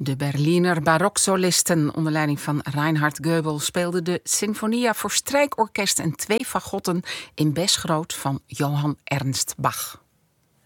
De Berliner baroksolisten onder leiding van Reinhard Goebel speelden de Sinfonia voor strijkorkest en 2 fagotten in Besgroot van Johann Ernst Bach.